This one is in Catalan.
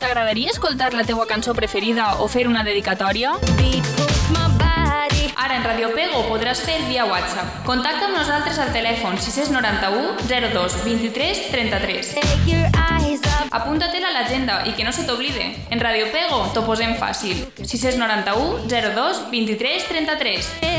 T'agradaria escoltar la teua cançó preferida o fer una dedicatòria? Ara en Radio Pego ho podràs fer via WhatsApp. Contacta amb nosaltres al telèfon 691 02 23 33. Apunta-te'l a l'agenda i que no se t'oblide. En Radio Pego t'ho posem fàcil. 691 02 23 33.